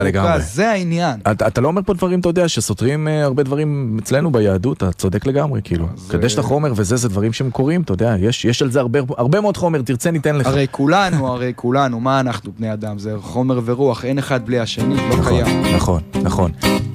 לגמרי. זה העניין. אתה לא אומר פה דברים, אתה יודע, שסותרים הרבה דברים אצלנו ביהדות, אתה צודק לגמרי, כאילו. קדש את החומר וזה, זה דברים שהם קוראים, אתה יודע, יש על זה הרבה מאוד חומר, תרצה ניתן לך. הרי כולנו, מה אנחנו בני אדם? זה חומר ורוח, אין אחד בלי השני, לא קיים. נכון.